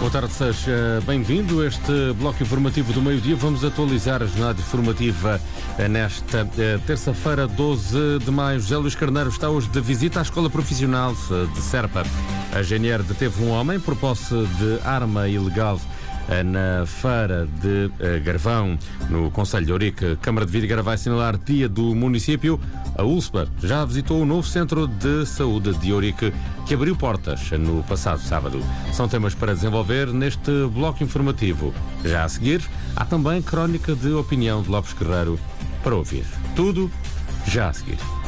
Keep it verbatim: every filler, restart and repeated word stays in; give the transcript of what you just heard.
Boa tarde, seja bem-vindo a este bloco informativo do meio-dia. Vamos atualizar a jornada informativa nesta terça-feira, doze de maio. José Luís Carneiro está hoje de visita à Escola Profissional de Serpa. A G N R deteve um homem por posse de arma ilegal na feira de Garvão, no concelho de Ourique. Câmara de Vidigueira vai assinalar dia do município. A U S P A já visitou o novo Centro de Saúde de Ourique, que abriu portas no passado sábado. São temas para desenvolver neste bloco informativo. Já a seguir, há também crónica de opinião de Lopes Guerreiro para ouvir. Tudo já a seguir.